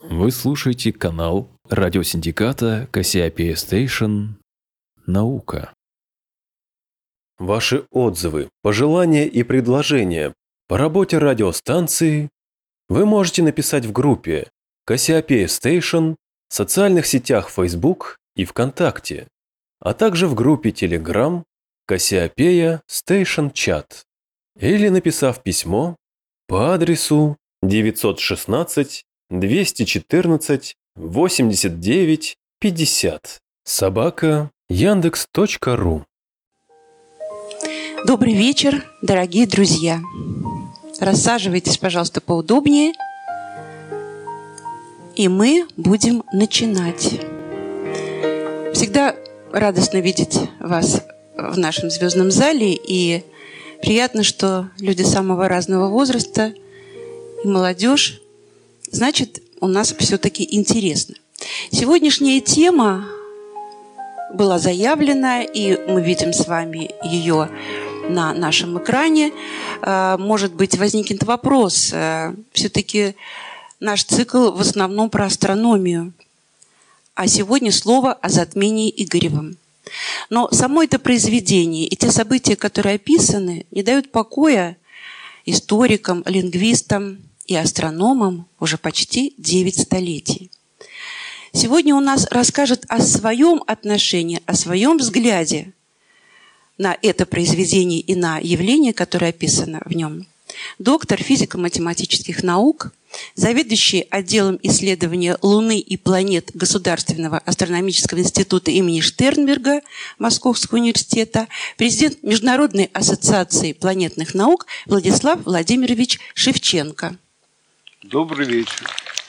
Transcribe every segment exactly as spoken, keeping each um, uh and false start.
Вы слушаете канал радиосиндиката Кассиопея Station «Наука». Ваши отзывы, пожелания и предложения по работе радиостанции вы можете написать в группе Кассиопея Station в социальных сетях Facebook и ВКонтакте, а также в группе Telegram Кассиопея Station Chat, или написав письмо по адресу девятьсот шестнадцать двести четырнадцать восемьдесят девять пятьдесят собака яндекс точка ру. Добрый вечер, дорогие друзья. Рассаживайтесь, пожалуйста, поудобнее, и мы будем начинать. Всегда радостно видеть вас в нашем звездном зале, и приятно, что люди самого разного возраста и молодежь. Значит, у нас все-таки интересно. Сегодняшняя тема была заявлена, и мы видим с вами ее на нашем экране. Может быть, возникнет вопрос. Все-таки наш цикл в основном про астрономию. А сегодня слово о затмении Игоревом. Но само это произведение и те события, которые описаны, не дают покоя историкам, лингвистам и астрономам уже почти девять столетий. Сегодня он нас расскажет о своем отношении, о своем взгляде на это произведение и на явление, которое описано в нем. Доктор физико-математических наук, заведующий отделом исследования Луны и планет Государственного астрономического института имени Штернберга Московского университета, президент Международной ассоциации планетных наук Владислав Владимирович Шевченко. Добрый вечер.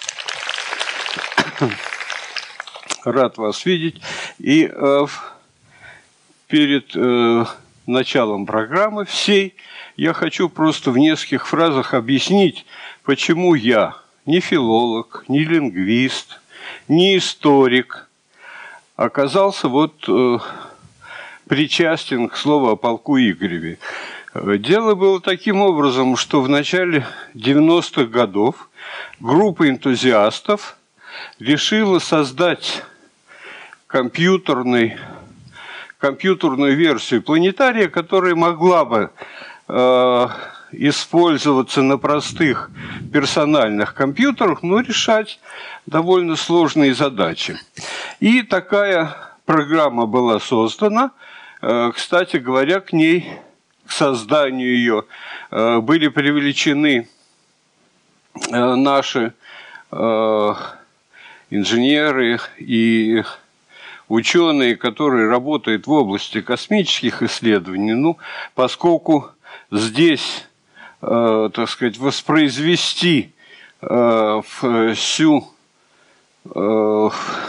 Рад вас видеть. И э, перед э, началом программы всей я хочу просто в нескольких фразах объяснить, почему я, не филолог, не лингвист, не историк, оказался вот э, причастен к слову о полку Игореве. Дело было таким образом, что в начале девяностых годов группа энтузиастов решила создать компьютерный, компьютерную версию планетария, которая могла бы э, использоваться на простых персональных компьютерах, но решать довольно сложные задачи. И такая программа была создана. Э, кстати говоря, к ней, к созданию ее, э, были привлечены э, наши э, инженеры и ученые, которые работают в области космических исследований. Ну, поскольку здесь, э, так сказать, воспроизвести э, всю, э,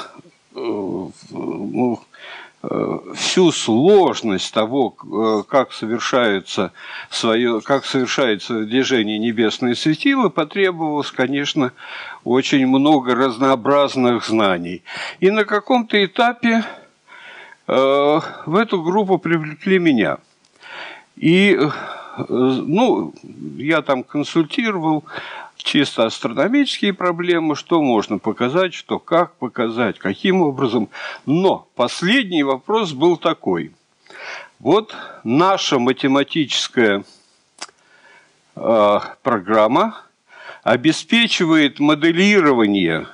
ну, всю сложность того, как совершается, свое, как совершается движение небесное светило, потребовалось, конечно, очень много разнообразных знаний. И на каком-то этапе э, в эту группу привлекли меня. И э, ну, я там консультировал чисто астрономические проблемы, что можно показать, что как показать, каким образом. Но последний вопрос был такой. Вот наша математическая э, программа обеспечивает моделирование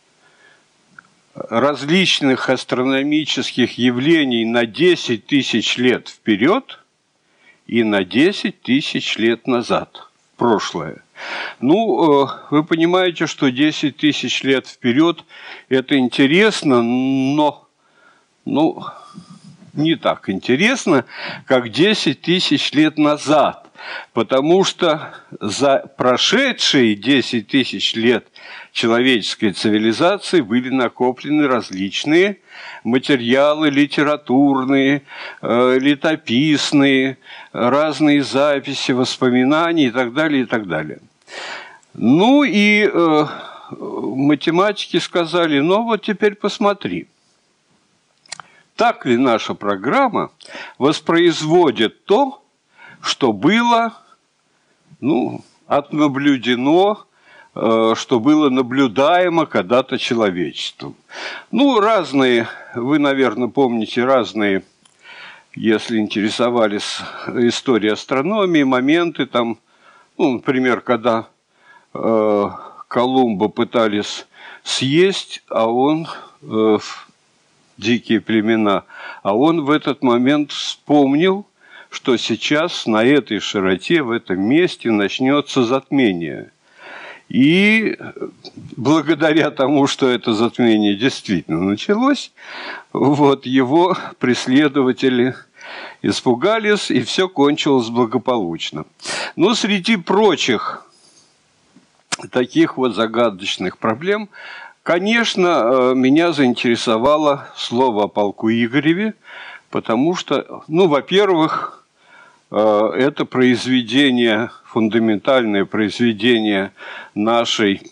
различных астрономических явлений на десять тысяч лет вперед и на десять тысяч лет назад, в прошлое. Ну, вы понимаете, что десять тысяч лет вперед это интересно, но ну, не так интересно, как десять тысяч лет назад. Потому что за прошедшие десять тысяч лет человеческой цивилизации были накоплены различные материалы литературные, э, летописные, разные записи, воспоминания и так далее, и так далее. Ну и э, математики сказали, ну вот теперь посмотри, так ли наша программа воспроизводит то, что было, ну, отнаблюдено что было наблюдаемо когда-то человечеством. Ну, разные, вы, наверное, помните разные, если интересовались историей астрономии, моменты там, ну, например, когда э, Колумба пытались съесть, а он, э, дикие племена, а он в этот момент вспомнил, что сейчас на этой широте, в этом месте начнется затмение. И благодаря тому, что это затмение действительно началось, вот, его преследователи испугались, и все кончилось благополучно. Но среди прочих таких вот загадочных проблем, конечно, меня заинтересовало слово о полку Игореве, потому что, ну, во-первых, это произведение, фундаментальное произведение нашей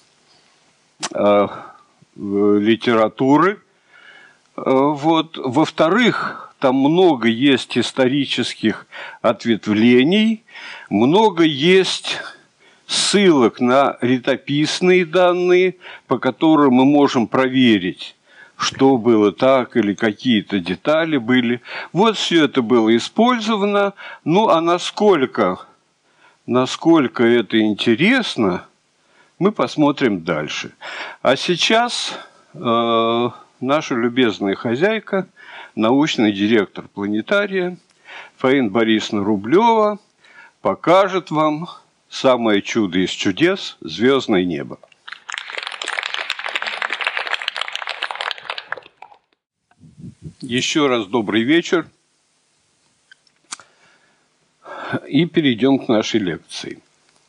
литературы. Вот. Во-вторых, там много есть исторических ответвлений, много есть ссылок на летописные данные, по которым мы можем проверить, что было так или какие-то детали были. Вот все это было использовано. Ну, а насколько, насколько это интересно, мы посмотрим дальше. А сейчас э, наша любезная хозяйка, научный директор планетария Фаина Борисовна Рублева покажет вам самое чудо из чудес – звездное небо. Еще раз добрый вечер. И перейдем к нашей лекции.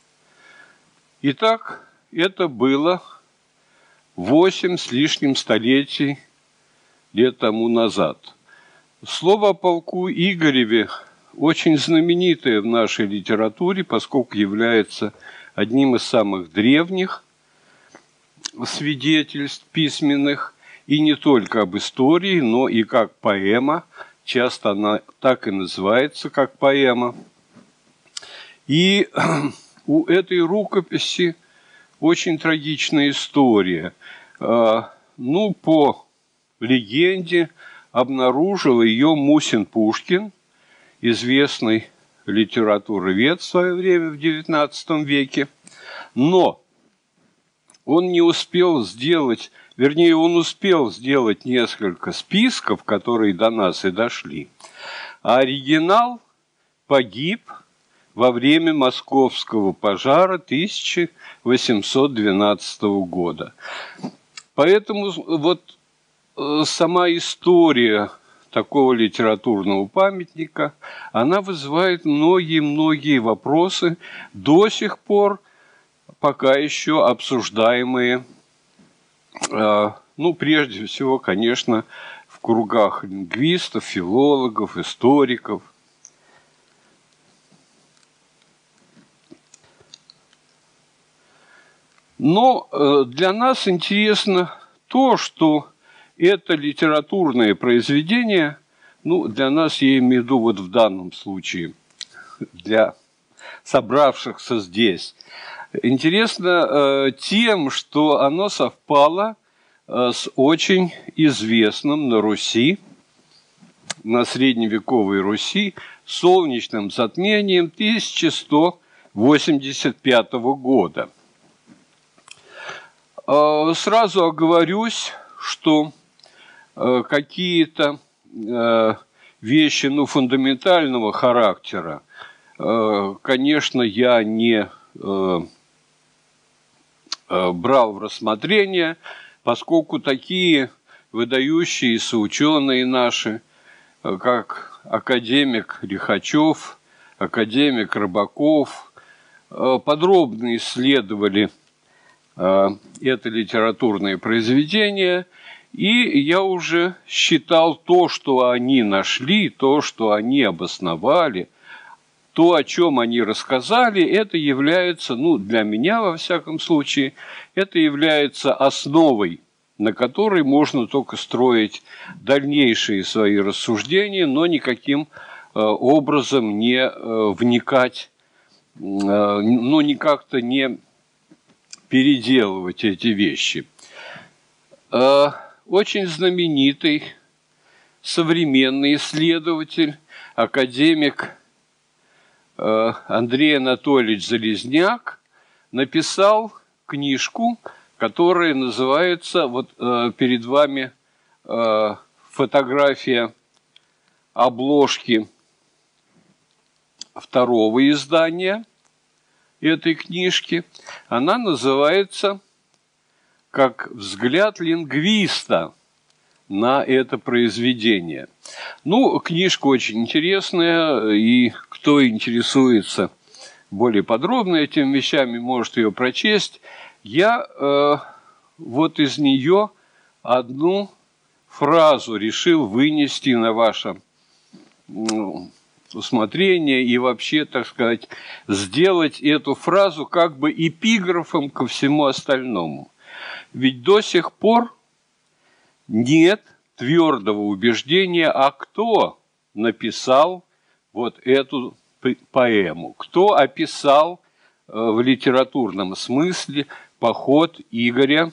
Итак, это было восемь с лишним столетий лет тому назад. Слово о полку Игореве очень знаменитое в нашей литературе, поскольку является одним из самых древних свидетельств письменных, и не только об истории, но и как поэма. Часто она так и называется, как поэма. И у этой рукописи очень трагичная история. Ну, по легенде, обнаружил ее Мусин Пушкин, известный литературовед в свое время, в девятнадцатом веке. Но он не успел сделать, вернее, он успел сделать несколько списков, которые до нас и дошли. А оригинал погиб во время московского пожара тысяча восемьсот двенадцатого года. Поэтому вот сама история такого литературного памятника, она вызывает многие-многие вопросы, до сих пор пока еще обсуждаемые, ну, прежде всего, конечно, в кругах лингвистов, филологов, историков. Но для нас интересно то, что это литературное произведение, ну, для нас, я имею в виду вот в данном случае, для собравшихся здесь, интересно э, тем, что оно совпало э, с очень известным на Руси, на средневековой Руси, солнечным затмением тысяча сто восемьдесят пятого года. Э, сразу оговорюсь, что э, какие-то э, вещи, ну, фундаментального характера, э, конечно, я не э, э, брал в рассмотрение, поскольку такие выдающиеся ученые наши, э, как академик Лихачев, академик Рыбаков, э, подробно исследовали это литературное произведение, и я уже считал то, что они нашли, то, что они обосновали, то, о чем они рассказали, это является, ну, для меня, во всяком случае, это является основой, на которой можно только строить дальнейшие свои рассуждения, но никаким э, образом не э, вникать, э, ну, не как-то не переделывать эти вещи. Очень знаменитый современный исследователь, академик Андрей Анатольевич Залезняк написал книжку, которая называется, вот перед вами фотография обложки второго издания этой книжки. Она называется как «Взгляд лингвиста на это произведение». Ну, книжка очень интересная, и кто интересуется более подробно этими вещами, может ее прочесть. Я э, вот из нее одну фразу решил вынести на ваше ну, усмотрение и вообще, так сказать, сделать эту фразу как бы эпиграфом ко всему остальному. Ведь до сих пор нет твердого убеждения, а кто написал вот эту поэму, кто описал в литературном смысле поход Игоря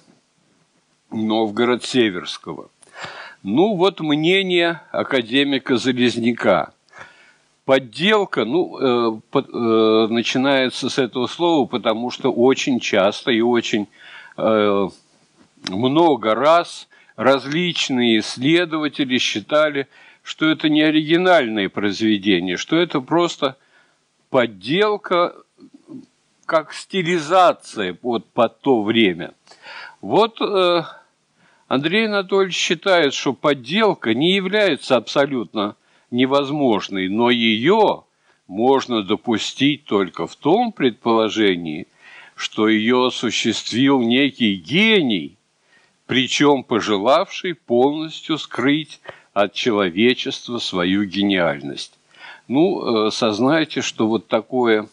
Новгород-Северского. Ну, вот мнение академика Залезняка. Подделка, ну, э, под, э, начинается с этого слова, потому что очень часто и очень э, много раз различные исследователи считали, что это не оригинальное произведение, что это просто подделка, как стилизация вот под то время. Вот э, Андрей Анатольевич считает, что подделка не является абсолютно невозможной, но ее можно допустить только в том предположении, что ее осуществил некий гений, причем пожелавший полностью скрыть от человечества свою гениальность. Ну, сознайте, что вот такое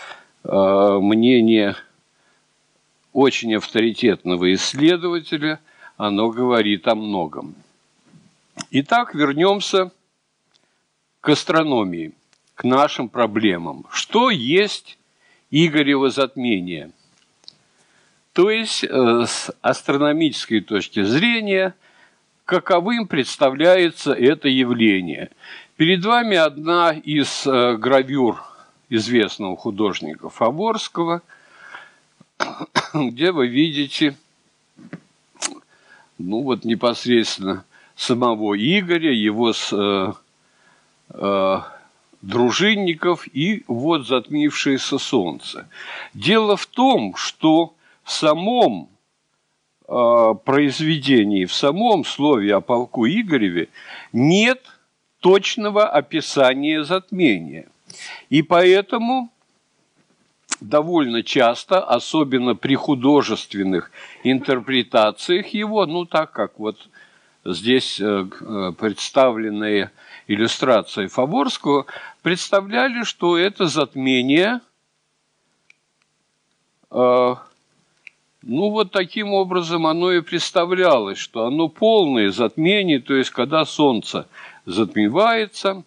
э, мнение очень авторитетного исследователя, оно говорит о многом. Итак, вернемся к астрономии, к нашим проблемам. Что есть Игорево затмение? То есть, э, с астрономической точки зрения, каковым представляется это явление. Перед вами одна из э, гравюр известного художника Фаворского, где вы видите, ну вот непосредственно самого Игоря, его с, э, э, дружинников и вот затмившееся солнце. Дело в том, что в самом э, произведении, в самом слове о полку Игореве нет точного описания затмения. И поэтому довольно часто, особенно при художественных интерпретациях его, ну так как вот здесь э, представленные иллюстрации Фаворского, представляли, что это затмение э, ну, вот таким образом оно и представлялось, что оно полное затмение, то есть, когда солнце затмевается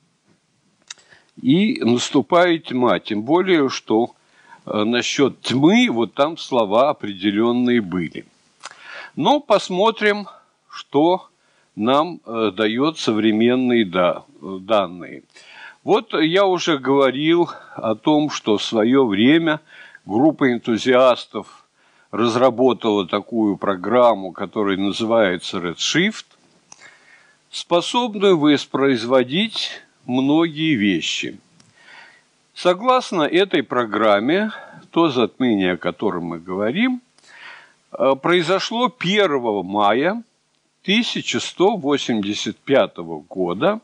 и наступает тьма. Тем более, что э, насчет тьмы, вот там слова определенные были. Но посмотрим, что нам э, дает современные да, данные. Вот я уже говорил о том, что в свое время группа энтузиастов разработала такую программу, которая называется Redshift, способную воспроизводить многие вещи. Согласно этой программе, то затмение, о котором мы говорим, произошло первого мая тысяча сто восемьдесят пятого года,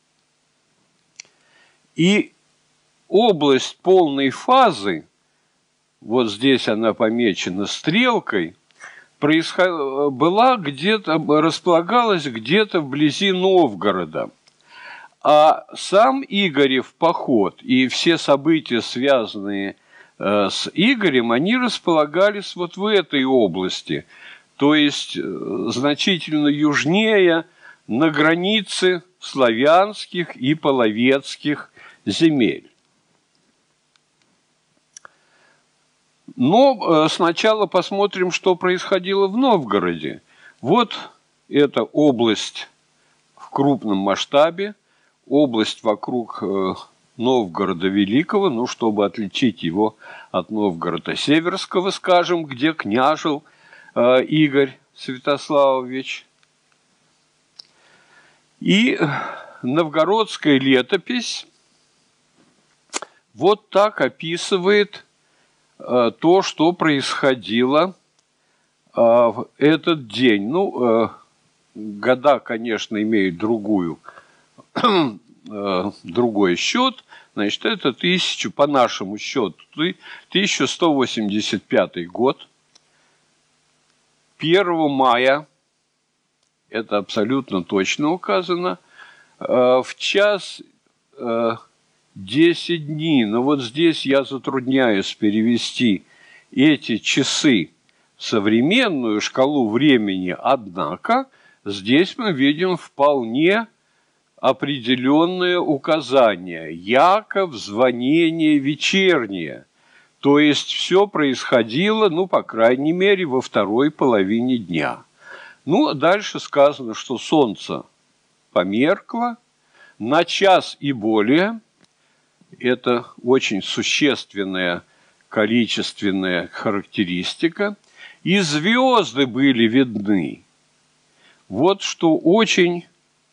и область полной фазы, вот здесь она помечена стрелкой, происход... была где-то, располагалась где-то вблизи Новгорода. А сам Игорев поход и все события, связанные э, с Игорем, они располагались вот в этой области, то есть э, значительно южнее, на границе славянских и половецких земель. Но сначала посмотрим, что происходило в Новгороде. Вот эта область в крупном масштабе, область вокруг Новгорода Великого, ну, чтобы отличить его от Новгорода Северского, скажем, где княжил э, Игорь Святославович. И новгородская летопись вот так описывает э, то, что происходило э, в этот день. Ну, э, года, конечно, имеют другую другой счет, значит, это тысячу, по нашему счету, тысяча сто восемьдесят пятый год, первого мая, это абсолютно точно указано, в час десять дней, но вот здесь я затрудняюсь перевести эти часы в современную шкалу времени, однако здесь мы видим вполне определенные указания, яко звонение вечернее. То есть все происходило, ну, по крайней мере, во второй половине дня. Ну, дальше сказано, что солнце померкло на час и более. Это очень существенная количественная характеристика. И звезды были видны. Вот что очень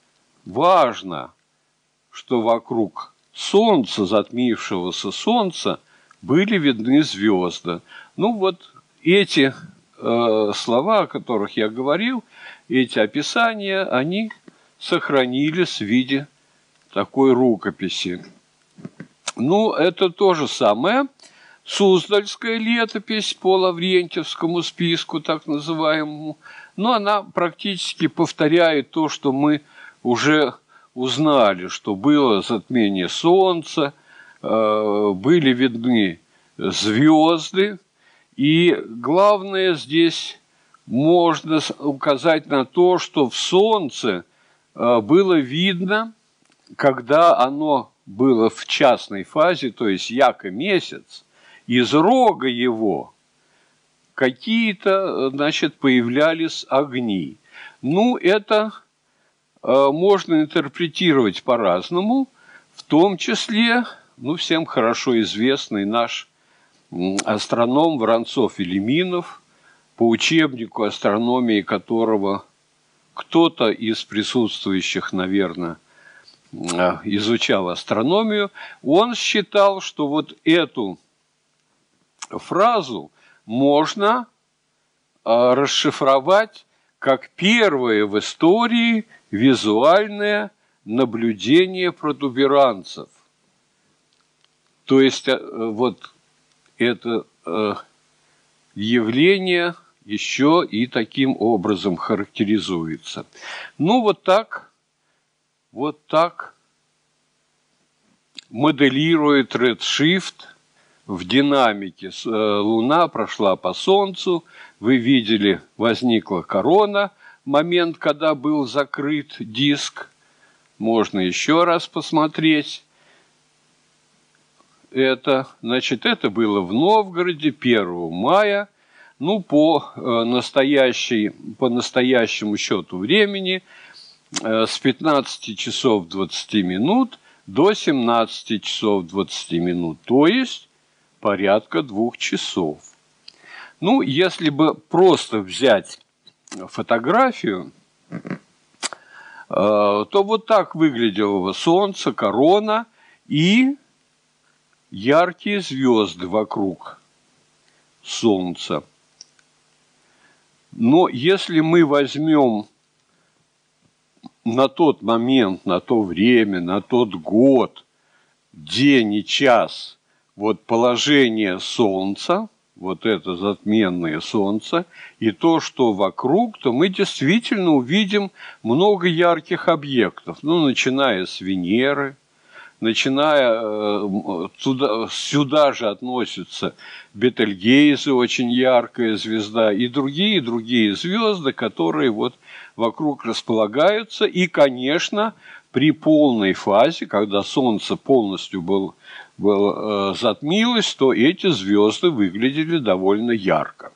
важно, что вокруг солнца, затмившегося солнца, были видны звезды. Ну вот эти э, слова, о которых я говорил, эти описания, они сохранились в виде такой рукописи. Ну, это то же самое. Суздальская летопись по Лаврентьевскому списку, так называемому, но она практически повторяет то, что мы уже узнали, что было затмение солнца, были видны звезды, и главное здесь можно указать на то, что в солнце было видно, когда оно было в частной фазе, то есть яко месяц, из рога его какие-то, значит, появлялись огни. Ну, это можно интерпретировать по-разному, в том числе, ну, всем хорошо известный наш астроном Воронцов-Велиминов, по учебнику астрономии которого кто-то из присутствующих, наверное, изучал астрономию, он считал, что вот эту фразу можно расшифровать как первое в истории визуальное наблюдение протуберанцев. То есть вот это явление еще и таким образом характеризуется. Ну вот так, вот так моделирует Redshift в динамике. Луна прошла по Солнцу, вы видели, возникла корона, момент, когда был закрыт диск. Можно еще раз посмотреть. Это, значит, это было в Новгороде первого мая. Ну, по, настоящей, по настоящему счету времени с пятнадцати часов двадцати минут до семнадцати часов двадцати минут. То есть порядка двух часов. Ну, если бы просто взять фотографию, то вот так выглядело солнце, корона и яркие звезды вокруг солнца. Но если мы возьмем на тот момент, на то время, на тот год, день и час, вот положение солнца, вот это затменное солнце, и то, что вокруг, то мы действительно увидим много ярких объектов. Ну, начиная с Венеры, начиная, туда, сюда же относятся Бетельгейзе, очень яркая звезда, и другие, другие звезды, которые вот вокруг располагаются. И, конечно, при полной фазе, когда Солнце полностью был, был, э, затмилось, то эти звезды выглядели довольно ярко.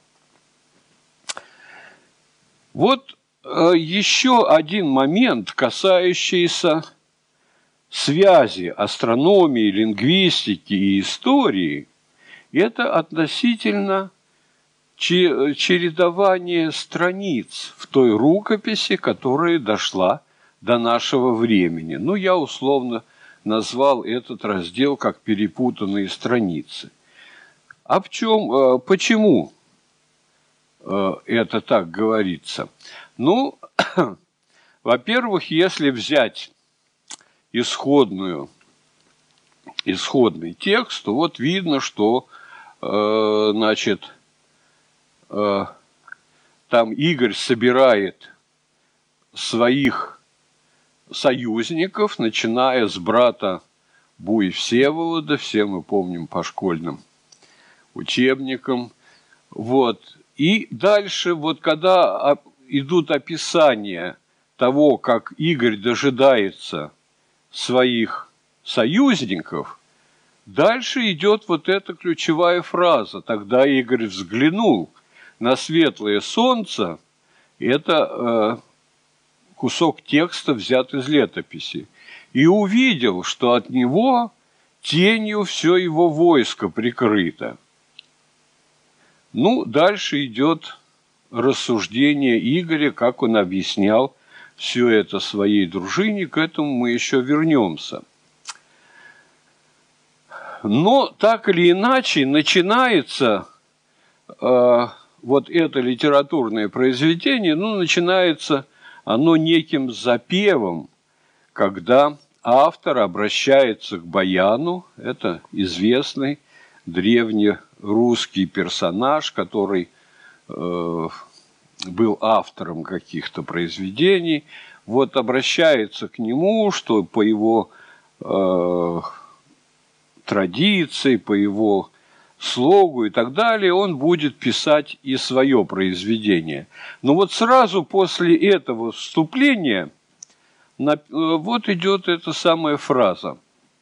Вот э, еще один момент, касающийся связи астрономии, лингвистики и истории, это относительно чередование страниц в той рукописи, которая дошла до нашего времени. Ну, я условно назвал этот раздел как перепутанные страницы. А в чем, почему это так говорится? Ну, во-первых, если взять исходную, исходный текст, то вот видно, что, значит, там Игорь собирает своих союзников, начиная с брата Буи Всеволода, все мы помним по школьным учебникам. Вот. И дальше, вот когда идут описания того, как Игорь дожидается своих союзников, дальше идет вот эта ключевая фраза. Тогда Игорь взглянул на светлое солнце. Это э, кусок текста, взят из летописи. И увидел, что от него тенью все его войско прикрыто. Ну, дальше идет рассуждение Игоря, как он объяснял все это своей дружине. К этому мы еще вернемся. Но так или иначе начинается э, вот это литературное произведение, ну, начинается оно неким запевом, когда автор обращается к Баяну, это известный древнерусский персонаж, который э, был автором каких-то произведений, вот обращается к нему, что по его э, традиции, по его слогу и так далее, он будет писать и свое произведение. Но вот сразу после этого вступления вот идет эта самая фраза.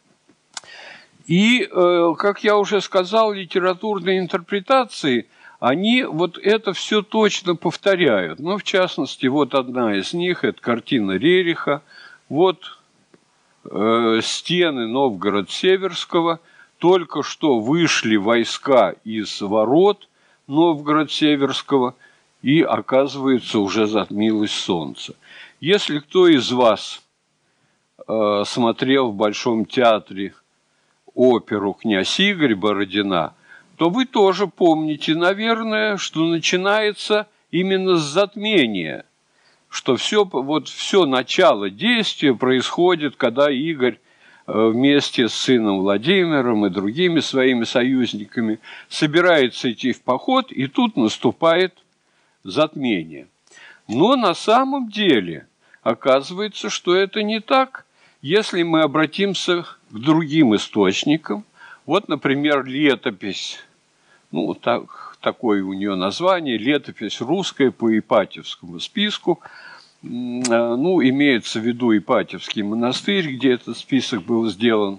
И, как я уже сказал, литературные интерпретации, они вот это все точно повторяют. Ну, в частности, вот одна из них, это картина Рериха, вот э, стены Новгород-Северского. Только что вышли войска из ворот Новгород-Северского, и, оказывается, уже затмилось солнце. Если кто из вас э, смотрел в Большом театре оперу «Князь Игорь» Бородина, то вы тоже помните, наверное, что начинается именно с затмения, что все, вот все начало действия происходит, когда Игорь вместе с сыном Владимиром и другими своими союзниками собирается идти в поход, и тут наступает затмение. Но на самом деле оказывается, что это не так, если мы обратимся к другим источникам. Вот, например, летопись, ну, так, такое у нее название, летопись русская по Ипатьевскому списку. Ну, имеется в виду Ипатьевский монастырь, где этот список был сделан.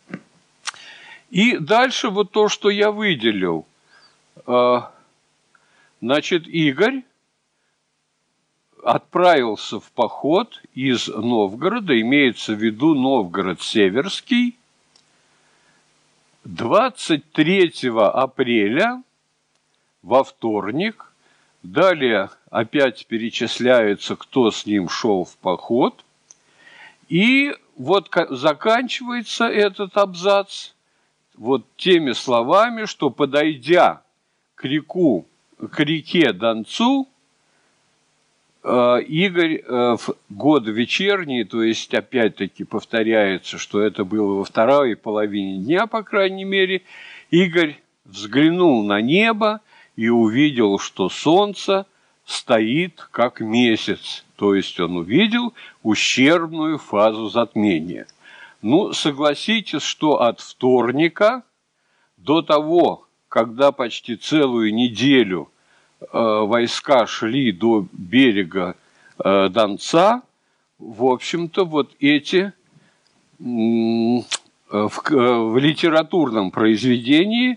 И дальше вот то, что я выделил. Значит, Игорь отправился в поход из Новгорода, имеется в виду Новгород-Северский, двадцать третьего апреля, во вторник. Далее опять перечисляется, кто с ним шел в поход. И вот заканчивается этот абзац вот теми словами, что, подойдя к реку, к реке Донцу, Игорь в год вечерний, то есть опять-таки повторяется, что это было во второй половине дня, по крайней мере, Игорь взглянул на небо и увидел, что солнце стоит как месяц. То есть он увидел ущербную фазу затмения. Ну, согласитесь, что от вторника до того, когда почти целую неделю э, войска шли до берега э, Донца, в общем-то, вот эти в, в литературном произведении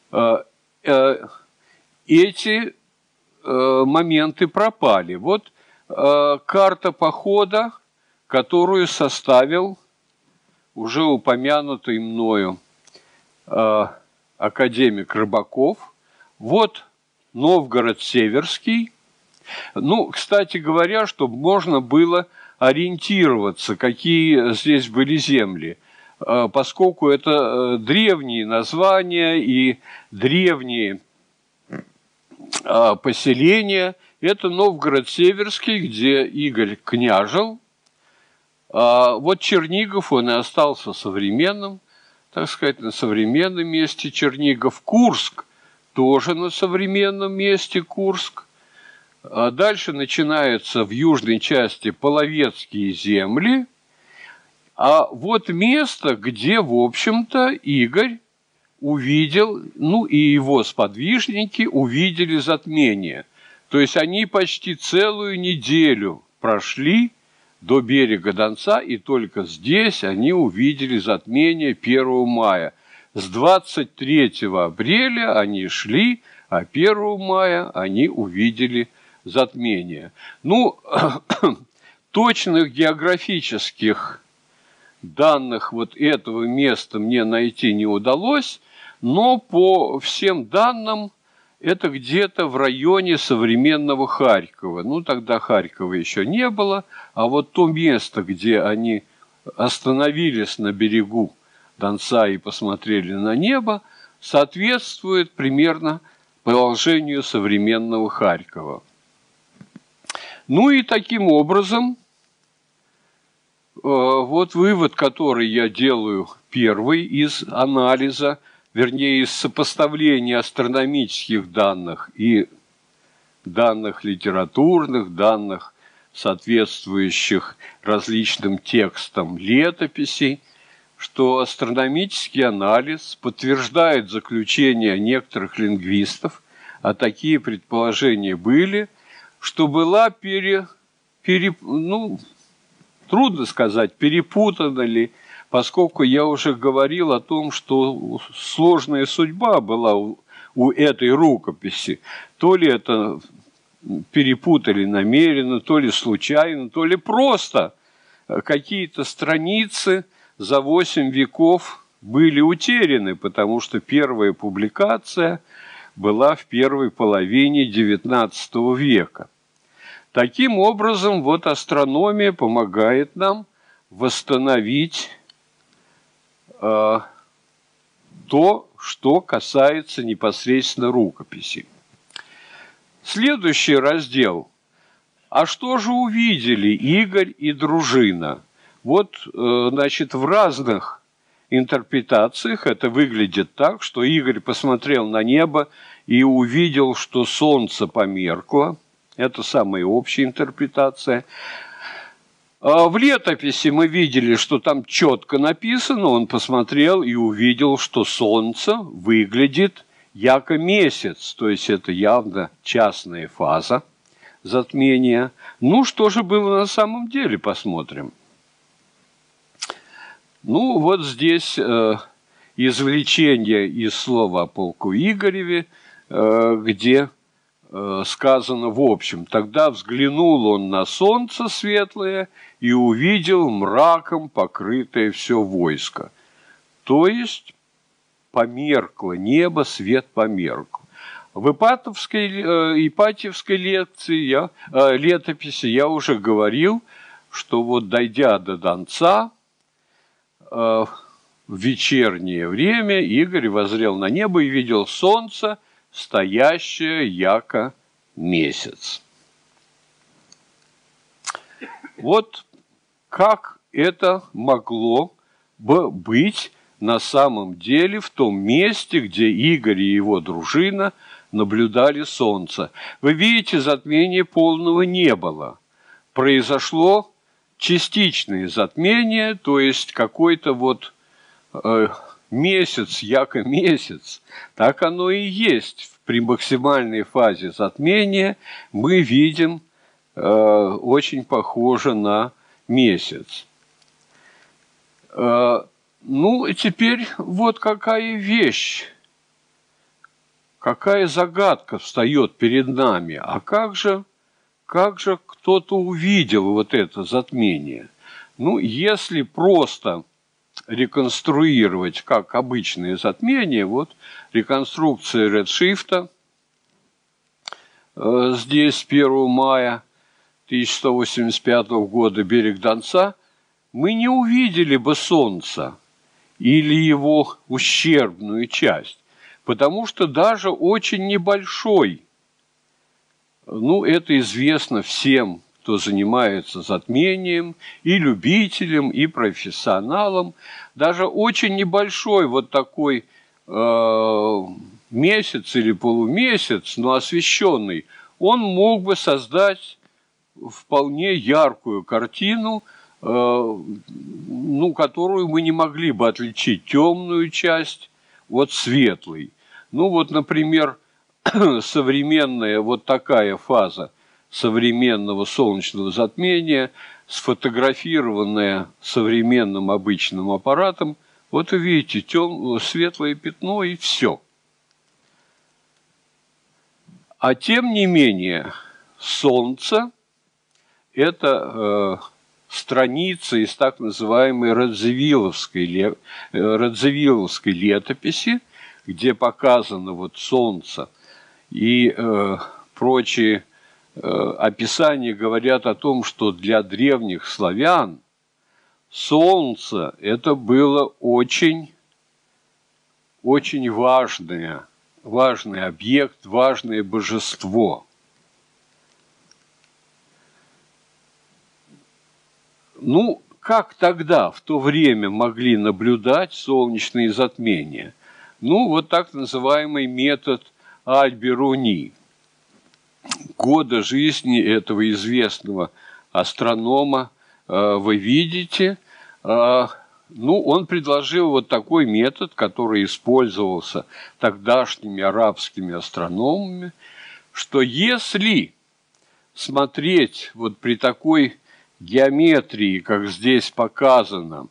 эти моменты пропали. Вот карта похода, которую составил уже упомянутый мною академик Рыбаков. Вот Новгород Северский. Ну, кстати говоря, чтобы можно было ориентироваться, какие здесь были земли, поскольку это древние названия и древние поселения. Это Новгород Северский, где Игорь княжил. Вот Чернигов, он и остался современным, так сказать, на современном месте Чернигов. Курск тоже на современном месте Курск. А дальше начинаются в южной части половецкие земли. А вот место, где, в общем-то, Игорь увидел, ну и его сподвижники увидели затмение. То есть они почти целую неделю прошли до берега Донца, и только здесь они увидели затмение первого мая. С двадцать третьего апреля они шли, а первого мая они увидели затмение. Ну, точных географических данных вот этого места мне найти не удалось, но по всем данным это где-то в районе современного Харькова. Ну, тогда Харькова еще не было, а вот то место, где они остановились на берегу Донца и посмотрели на небо, соответствует примерно положению современного Харькова. Ну и таким образом, вот вывод, который я делаю первый из анализа, вернее, из сопоставления астрономических данных и данных литературных, данных, соответствующих различным текстам летописей, что астрономический анализ подтверждает заключение некоторых лингвистов, а такие предположения были, что была пере, пере, ну, трудно сказать, перепутана ли, поскольку я уже говорил о том, что сложная судьба была у, у этой рукописи. То ли это перепутали намеренно, то ли случайно, то ли просто какие-то страницы за восемь веков были утеряны, потому что первая публикация была в первой половине девятнадцатого века. Таким образом, вот астрономия помогает нам восстановить э, то, что касается непосредственно рукописи. Следующий раздел. А что же увидели Игорь и дружина? Вот, э, значит, в разных интерпретациях это выглядит так, что Игорь посмотрел на небо и увидел, что солнце померкло. Это самая общая интерпретация. В летописи мы видели, что там четко написано, он посмотрел и увидел, что солнце выглядит яко месяц, то есть это явно частная фаза затмения. Ну, что же было на самом деле, посмотрим. Ну, вот здесь э, извлечение из слова о полку Игореве, э, где э, сказано в общем: «Тогда взглянул он на солнце светлое и увидел мраком покрытое все войско». То есть померкло небо, свет померк. В Ипатовской, э, Ипатьевской лекции я, э, летописи я уже говорил, что вот дойдя до Донца, в вечернее время Игорь воззрел на небо и видел солнце, стоящее яко месяц. Вот как это могло бы быть на самом деле в том месте, где Игорь и его дружина наблюдали солнце. Вы видите, затмения полного не было. Произошло частичное затмение, то есть какой-то вот э, месяц, яко месяц, так оно и есть. При максимальной фазе затмения мы видим э, очень похоже на месяц. Ну, и теперь вот какая вещь, какая загадка встает перед нами. А как же, как же кто-то увидел вот это затмение? Ну, если просто реконструировать, как обычные затмения, вот реконструкция редшифта, э, здесь первого мая тысяча сто восемьдесят пятого года берег Донца, мы не увидели бы Солнца или его ущербную часть, потому что даже очень небольшой, ну, это известно всем, кто занимается затмением, и любителям, и профессионалам, даже очень небольшой вот такой э, месяц или полумесяц, но освещенный, он мог бы создать вполне яркую картину, э, ну, которую мы не могли бы отличить темную часть от светлой. Ну, вот, например, современная вот такая фаза современного солнечного затмения, сфотографированная современным обычным аппаратом, вот вы видите, тем, светлое пятно и все. А тем не менее, Солнце – это э, страница из так называемой Радзивилловской, Радзивилловской летописи, где показано вот Солнце и э, прочие описания говорят о том, что для древних славян Солнце это было очень, очень важное, важный объект, важное божество. Ну, как тогда, в то время, могли наблюдать солнечные затмения? Ну, вот так называемый метод Аль-Бируни. Года жизни этого известного астронома вы видите. Ну, он предложил вот такой метод, который использовался тогдашними арабскими астрономами, что если смотреть вот при такой геометрии, как здесь показано,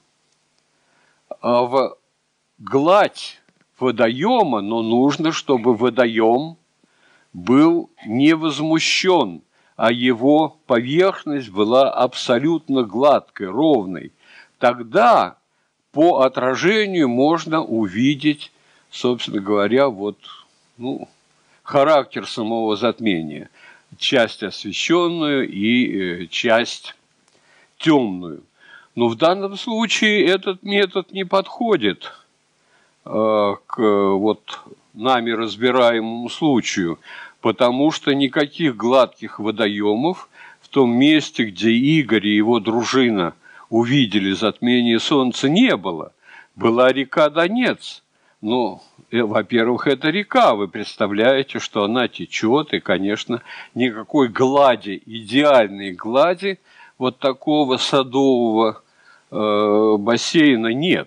в гладь водоема, но нужно, чтобы водоем был не возмущен, а его поверхность была абсолютно гладкой, ровной. Тогда по отражению можно увидеть, собственно говоря, вот, ну, характер самого затмения. Часть освещенную и часть темную. Но в данном случае этот метод не подходит э, к вот нами разбираемому случаю, потому что никаких гладких водоемов в том месте, где Игорь и его дружина увидели затмение Солнца, не было. Была река Донец. Но, э, во-первых, это река, вы представляете, что она течет, и, конечно, никакой глади, идеальной глади, вот такого садового э, бассейна нет.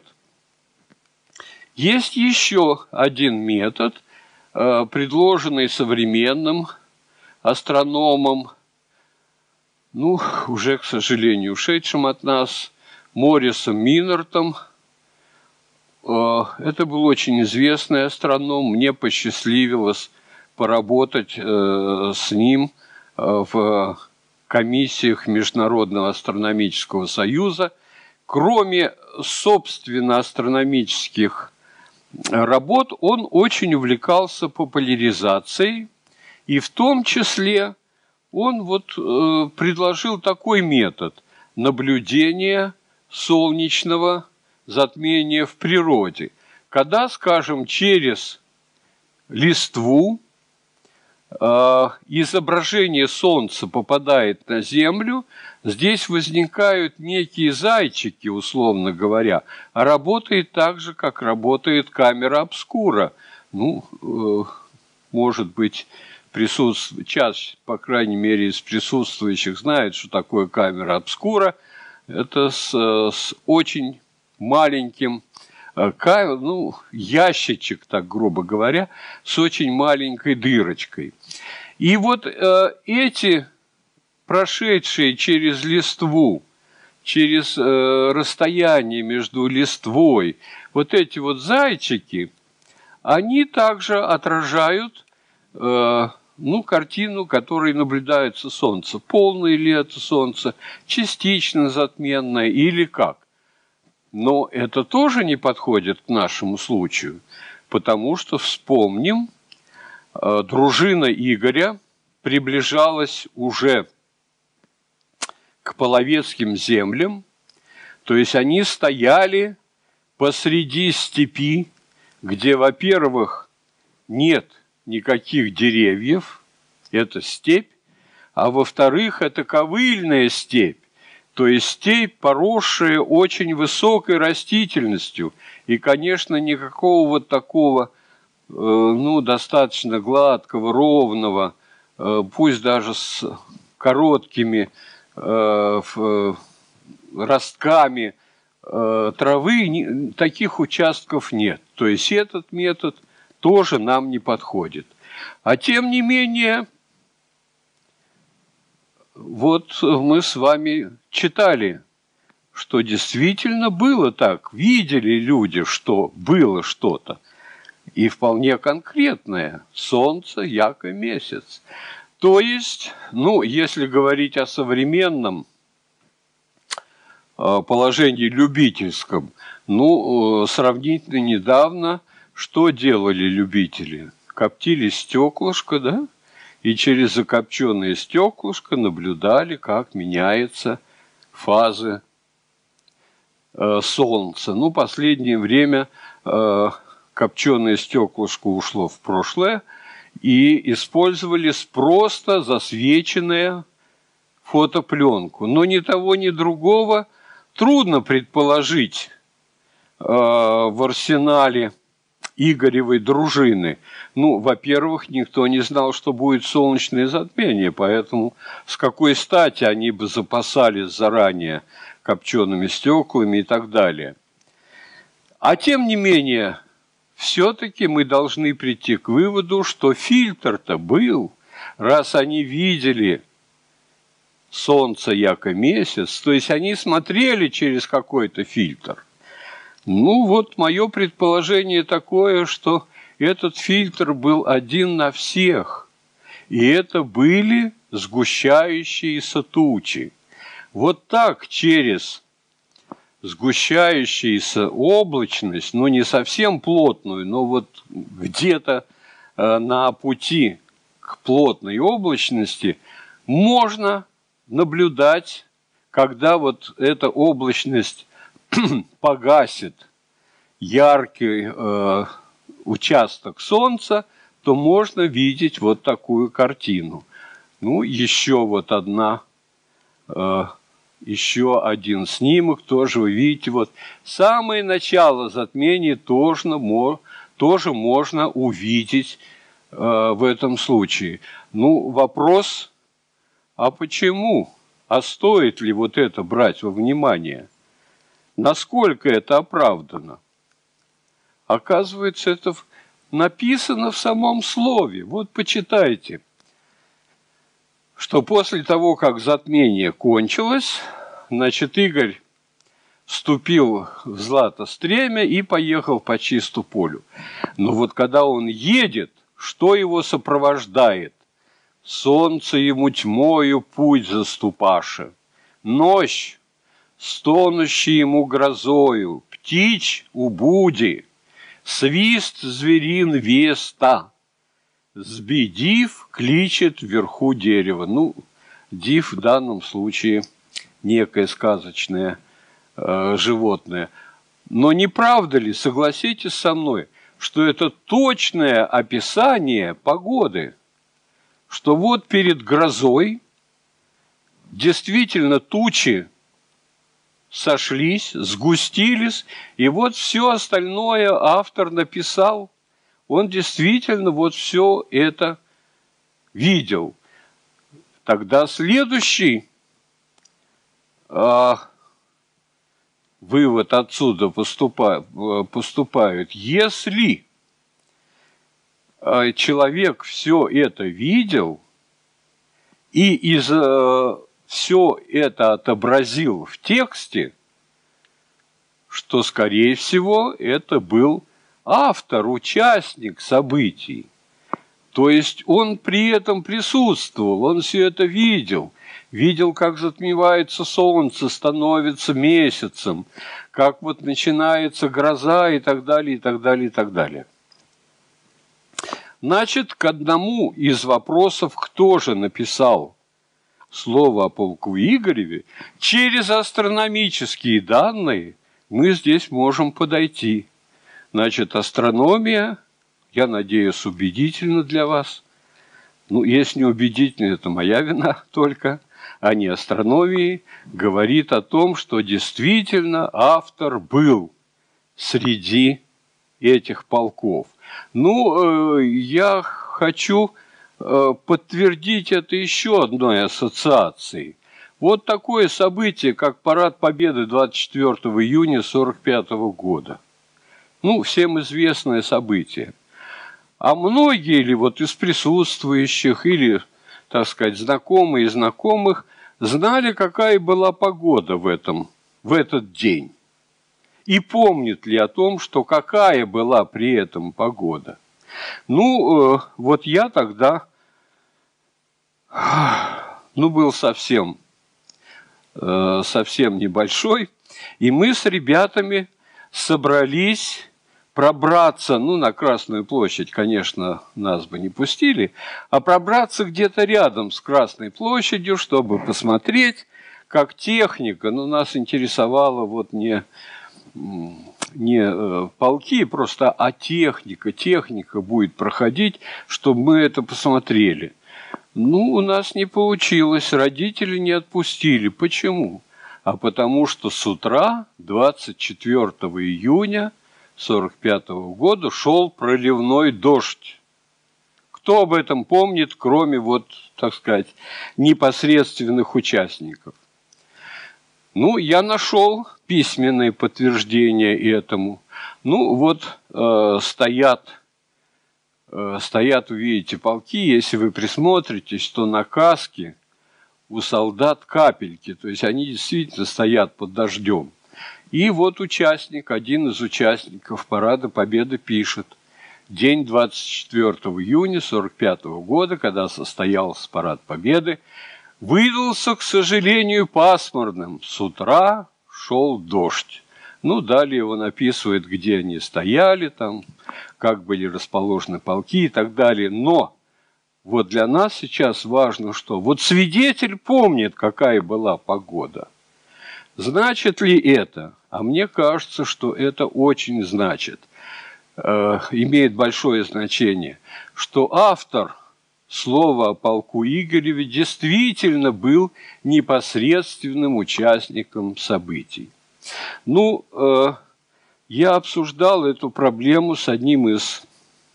Есть еще один метод, э, предложенный современным астрономом, ну, уже, к сожалению, ушедшим от нас, Моррисом Минартом. Э, это был очень известный астроном, мне посчастливилось поработать э, с ним э, в комиссиях Международного астрономического союза. Кроме, собственно, астрономических работ, он очень увлекался популяризацией, и в том числе он вот э, предложил такой метод наблюдения солнечного затмения в природе, когда, скажем, через листву изображение Солнца попадает на Землю, здесь возникают некие зайчики, условно говоря, а работает так же, как работает камера обскура. Ну, э, может быть, присутствует, часть, по крайней мере, из присутствующих знает, что такое камера обскура. Это с, с очень маленьким ну, ящичек, так грубо говоря, с очень маленькой дырочкой. И вот э, эти прошедшие через листву через э, расстояние между листвой, вот эти вот зайчики, они также отражают э, ну, картину, которой наблюдается солнце. Полное ли это солнце, частично затменное или как. Но это тоже не подходит к нашему случаю, потому что, вспомним, э, дружина Игоря приближалась уже к половецким землям, то есть они стояли посреди степи, где, во-первых, нет никаких деревьев, это степь, а во-вторых, это ковыльная степь, то есть степь, поросшая очень высокой растительностью, и, конечно, никакого вот такого, э, ну, достаточно гладкого, ровного, э, пусть даже с короткими э, э, ростками э, травы, не, таких участков нет. То есть этот метод тоже нам не подходит. А тем не менее, вот мы с вами читали, что действительно было так. Видели люди, что было что-то. И вполне конкретное. Солнце, яко месяц. То есть, ну, если говорить о современном положении любительском, ну, сравнительно недавно, что делали любители? Коптили стеклышко, да? И через закопченное стеклышко наблюдали, как меняются фазы э, Солнца. Ну, последнее время э, копченое стеклышко ушло в прошлое, и использовали просто засвеченную фотопленку. Но ни того, ни другого трудно предположить э, в арсенале Игоревой дружины. Ну, во-первых, никто не знал, что будет солнечное затмение, поэтому с какой стати они бы запасались заранее копчеными стеклами и так далее. А тем не менее, все-таки мы должны прийти к выводу, что фильтр-то был, раз они видели солнце яко месяц, то есть они смотрели через какой-то фильтр. Ну вот мое предположение такое, что этот фильтр был один на всех, и это были сгущающиеся тучи. Вот так через сгущающуюся облачность, ну не совсем плотную, но вот где-то э, на пути к плотной облачности можно наблюдать, когда вот эта облачность погасит яркий э, участок солнца, то можно видеть вот такую картину. Ну, еще вот одна, э, еще один снимок, тоже вы видите, вот самое начало затмения тоже, тоже можно увидеть э, в этом случае. Ну, вопрос, а почему? А стоит ли вот это брать во внимание? Насколько это оправдано? Оказывается, это написано в самом слове. Вот почитайте, что после того, как затмение кончилось, значит, Игорь вступил в Златостремя и поехал по чисту полю. Но вот когда он едет, что его сопровождает? Солнце ему тьмою путь заступаше, ночь стонущий ему грозою, птичь убуди, свист зверин веста, сби див кличет вверху дерева. Ну, див в данном случае некое сказочное э, животное. Но не правда ли, согласитесь со мной, что это точное описание погоды, что вот перед грозой действительно тучи сошлись, сгустились, и вот все остальное автор написал. Он действительно вот все это видел. Тогда следующий а, вывод отсюда поступает, поступает, если а, человек все это видел, и из а, все это отобразил в тексте, что, скорее всего, это был автор, участник событий. То есть он при этом присутствовал, он все это видел. Видел, как затмевается солнце, становится месяцем, как вот начинается гроза и так далее, и так далее, и так далее. Значит, к одному из вопросов, кто же написал слово о полку Игореве, через астрономические данные мы здесь можем подойти. Значит, астрономия, я надеюсь, убедительна для вас. Ну, если не убедительна, это моя вина только, а не астрономии, говорит о том, что действительно автор был среди этих полков. Ну, э, я хочу э, подтвердить это еще одной ассоциацией. Вот такое событие, как Парад Победы двадцать четвёртого июня сорок пятого года. Ну, всем известное событие. А многие ли вот из присутствующих или, так сказать, знакомые и знакомых знали, какая была погода в, этом, в этот день? И помнят ли о том, что какая была при этом погода? Ну, э, вот я тогда, ну, был совсем, э, совсем небольшой, и мы с ребятами собрались пробраться, ну, на Красную площадь, конечно, нас бы не пустили, а пробраться где-то рядом с Красной площадью, чтобы посмотреть, как техника, ну, нас интересовало вот не, не э, полки просто, а техника, техника будет проходить, чтобы мы это посмотрели. Ну, у нас не получилось, родители не отпустили. Почему? А потому что с утра двадцать четвёртого июня сорок пятого года шел проливной дождь. Кто об этом помнит, кроме вот, так сказать, непосредственных участников? Ну, я нашел письменные подтверждения этому. Ну, вот э, стоят, э, стоят, увидите, полки. Если вы присмотритесь, то на каске у солдат капельки. То есть они действительно стоят под дождем. И вот участник, один из участников Парада Победы пишет: день двадцать четвёртого июня сорок пятого года, когда состоялся Парад Победы, выдался, к сожалению, пасмурным. С утра шел дождь. Ну, далее он описывает, где они стояли, там, как были расположены полки и так далее. Но вот для нас сейчас важно, что вот свидетель помнит, какая была погода. Значит ли это? А мне кажется, что это очень значит, э, имеет большое значение, что автор слова о полку Игореве действительно был непосредственным участником событий. Ну, э, я обсуждал эту проблему с одним из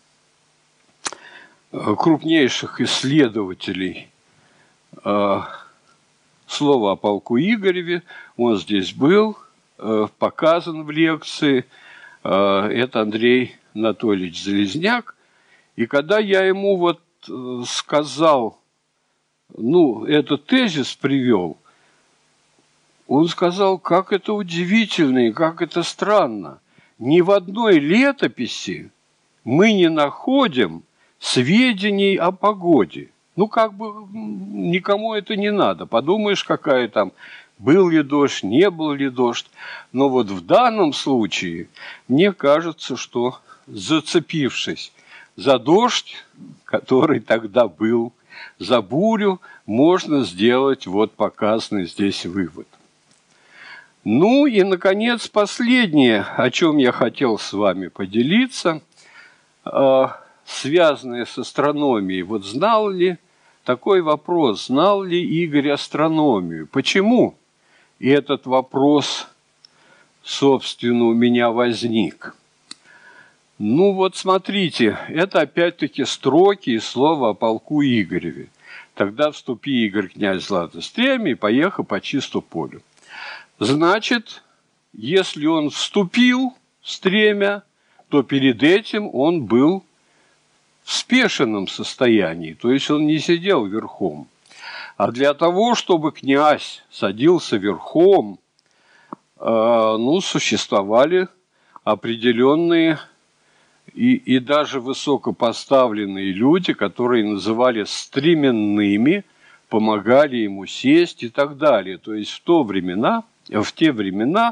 крупнейших исследователей э, слова о полку Игореве. Он здесь был, э, показан в лекции. Э, это Андрей Анатольевич Залезняк. И когда я ему вот э, сказал, ну, этот тезис привел, он сказал, как это удивительно и как это странно. Ни в одной летописи мы не находим сведений о погоде. Ну, как бы никому это не надо. Подумаешь, какая там, был ли дождь, не был ли дождь. Но вот в данном случае, мне кажется, что зацепившись за дождь, который тогда был, за бурю, можно сделать вот показанный здесь вывод. Ну и, наконец, последнее, о чем я хотел с вами поделиться, связанное с астрономией. Вот знал ли, такой вопрос, знал ли Игорь астрономию? Почему этот вопрос, собственно, у меня возник? Ну вот смотрите, это опять-таки строки и слово о полку Игореве. Тогда вступи, Игорь, князь Златостремя, и поехал по чисту полю. Значит, если он вступил в стремя, то перед этим он был в спешенном состоянии, то есть он не сидел верхом. А для того, чтобы князь садился верхом, ну, существовали определенные и, и даже высокопоставленные люди, которые называли стременными, помогали ему сесть и так далее. То есть в, то времена, в те времена,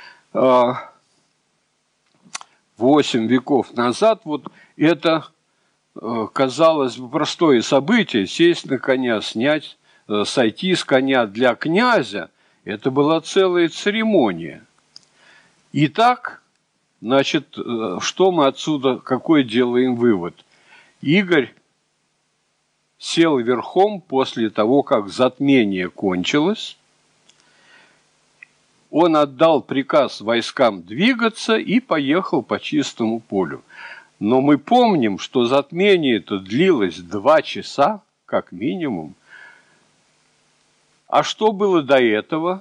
восемь веков назад, вот это, казалось бы, простое событие, сесть на коня, снять, сойти с коня для князя, это была целая церемония. Итак, значит, что мы отсюда, какой делаем вывод? Игорь сел верхом после того, как затмение кончилось. Он отдал приказ войскам двигаться и поехал по чистому полю. Но мы помним, что затмение это длилось два часа, как минимум. А что было до этого?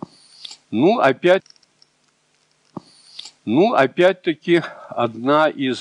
Ну, опять, ну, опять-таки, одна из